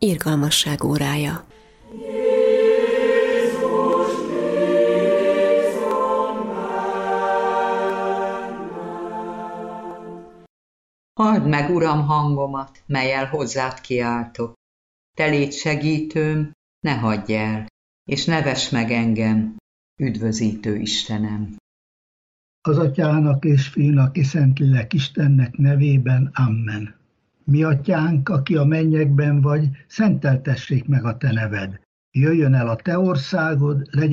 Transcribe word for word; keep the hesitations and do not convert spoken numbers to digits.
Irgalmasság órája. Halld meg, Uram, hangomat, mellyel hozzád kiáltok. Te légy segítőm, ne hagyj el, és ne vess meg engem, üdvözítő Istenem. Az Atyának és Fiúnak és Szentlélek Istennek nevében, amen. Mi Atyánk, aki a mennyekben vagy, szenteltessék meg a te neved. Jöjjön el a te országod, legyen